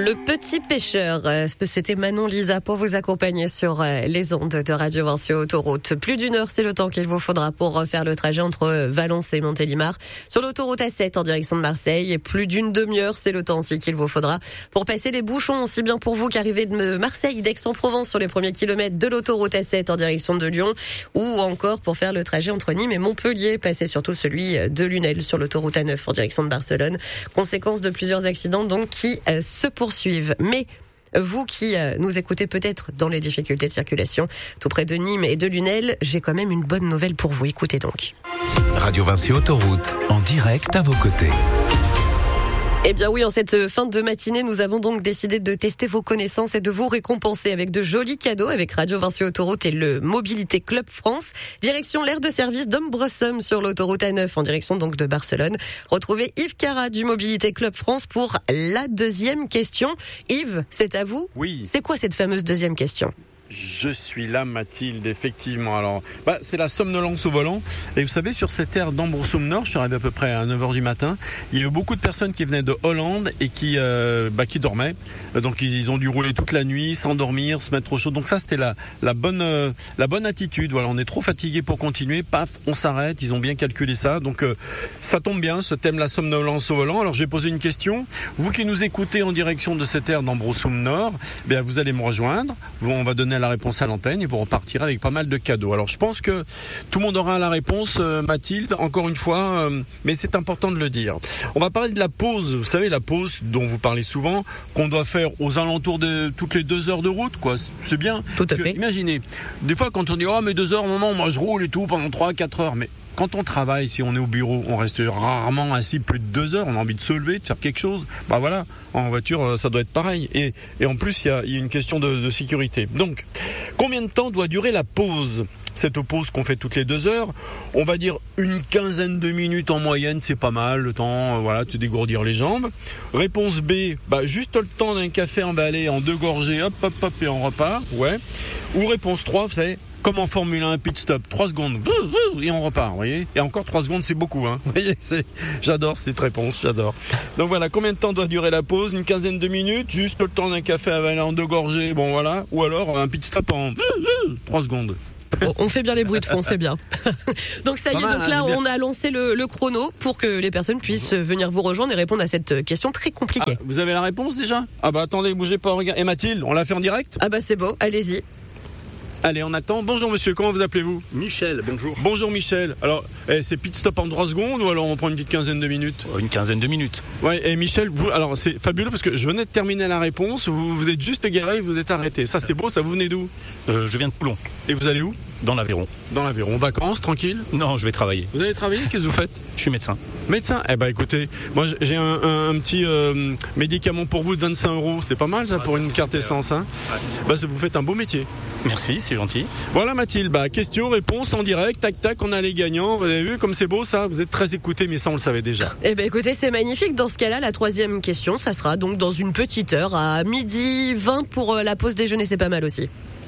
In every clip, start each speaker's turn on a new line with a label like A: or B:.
A: Le petit pêcheur, c'était Manon Lisa pour vous accompagner sur les ondes de Radio Vinci Autoroute. Plus d'une heure, c'est le temps qu'il vous faudra pour faire le trajet entre Valence et Montélimar sur l'autoroute A7 en direction de Marseille. Et plus d'une demi-heure, c'est le temps aussi qu'il vous faudra pour passer les bouchons, aussi bien pour vous qui arrivez de Marseille, d'Aix-en-Provence sur les premiers kilomètres de l'autoroute A7 en direction de Lyon, ou encore pour faire le trajet entre Nîmes et Montpellier, passer surtout celui de Lunel sur l'autoroute A9 en direction de Barcelone. Conséquence de plusieurs accidents donc qui se poursuivent. Mais vous qui nous écoutez peut-être dans les difficultés de circulation tout près de Nîmes et de Lunel, j'ai quand même une bonne nouvelle pour vous. Écoutez donc.
B: Radio Vinci Autoroute, en direct à vos côtés.
A: Eh bien oui, en cette fin de matinée, nous avons donc décidé de tester vos connaissances et de vous récompenser avec de jolis cadeaux avec Radio Vinci Autoroute et le Mobilité Club France. Direction l'aire de service d'Ombresomme sur l'autoroute A9 en direction donc de Barcelone. Retrouvez Yves Cara du Mobilité Club France pour la deuxième question. Yves, c'est à vous.
C: Oui.
A: C'est quoi cette fameuse deuxième question ?
C: Je suis là, Mathilde, effectivement. Alors, c'est la somnolence au volant. Et vous savez, sur cette aire d'Ombresomme Nord, je suis arrivé à peu près à 9h du matin, il y a eu beaucoup de personnes qui venaient de Hollande et qui dormaient. Donc, ils ont dû rouler toute la nuit, s'endormir, se mettre au chaud. Donc ça, c'était la bonne attitude. Voilà, on est trop fatigué pour continuer. Paf, on s'arrête. Ils ont bien calculé ça. Donc, ça tombe bien, ce thème, la somnolence au volant. Alors, je vais poser une question. Vous qui nous écoutez en direction de cette aire d'Ombresomme Nord, vous allez me rejoindre. On va donner la réponse à l'antenne et vous repartirez avec pas mal de cadeaux. Alors je pense que tout le monde aura la réponse, Mathilde, encore une fois, mais c'est important de le dire. On va parler de la pause, vous savez, la pause dont vous parlez souvent, qu'on doit faire aux alentours de toutes les 2 heures de route, quoi. C'est bien.
A: Tout à fait.
C: Imaginez, des fois quand on dit mais 2 heures, moment, moi je roule et tout pendant 3-4 heures, mais quand on travaille, si on est au bureau, on reste rarement assis plus de 2 heures, on a envie de se lever, de faire quelque chose. Voilà, en voiture, ça doit être pareil. Et en plus, il y a une question de sécurité. Donc, combien de temps doit durer la pause ? Cette pause qu'on fait toutes les 2 heures, on va dire une quinzaine de minutes en moyenne, c'est pas mal, le temps de se dégourdir les jambes. Réponse B, juste le temps d'un café emballé en 2 gorgées, hop, et on repart, ouais. Ou réponse 3, vous savez, comme en Formule 1, pit stop, 3 secondes, et on repart, vous voyez. Et encore 3 secondes, c'est beaucoup, hein. Vous voyez, j'adore cette réponse, j'adore. Donc voilà, combien de temps doit durer la pause ? Une quinzaine de minutes, juste le temps d'un café avalé en 2 gorgées, voilà. Ou alors un pit stop en 3 secondes.
A: On fait bien les bruits de fond, c'est bien. Donc ça y est, donc là on a lancé le chrono pour que les personnes puissent venir vous rejoindre et répondre à cette question très compliquée.
C: Vous avez la réponse déjà ? Attendez, bougez pas, regardez. Et Mathilde, on l'a fait en direct ?
A: C'est beau, allez-y.
C: Allez, on attend. Bonjour monsieur, comment vous appelez-vous ?
D: Michel, bonjour.
C: Bonjour Michel. Alors, c'est pit stop en 3 secondes ou alors on prend une petite quinzaine de minutes ?
D: Une quinzaine de minutes.
C: Ouais, et Michel, alors c'est fabuleux parce que je venais de terminer la réponse, vous êtes juste garé, vous êtes arrêté. Ça c'est beau, ça vous venez d'où ?
D: Je viens de Toulon.
C: Et vous allez où ?
D: Dans l'Aveyron.
C: Dans l'Aveyron, vacances, tranquille ?
D: Non, je vais travailler.
C: Vous allez travailler ? Qu'est-ce que vous faites ?
D: Je suis médecin.
C: Médecin ? Écoutez, moi j'ai un petit médicament pour vous de 25 €. C'est pas mal ça pour une carte essence, hein ? Ouais. Vous faites un beau métier.
D: Merci, c'est gentil.
C: Voilà Mathilde, question, réponse en direct, tac, on a les gagnants. Vous avez vu comme c'est beau ça ? Vous êtes très écoutés, mais ça on le savait déjà.
A: Écoutez, c'est magnifique. Dans ce cas-là, la troisième question, ça sera donc dans une petite heure, à 12h20 pour la pause déjeuner, c'est pas mal aussi.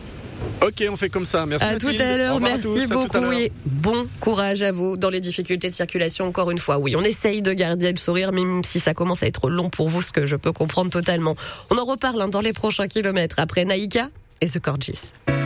C: Ok, on fait comme ça. Merci
A: à
C: Mathilde.
A: Tout à l'heure, merci beaucoup
C: et
A: bon courage à vous dans les difficultés de circulation. Encore une fois, oui, on essaye de garder le sourire, même si ça commence à être long pour vous, ce que je peux comprendre totalement. On en reparle dans les prochains kilomètres après Naïka et The Corgis.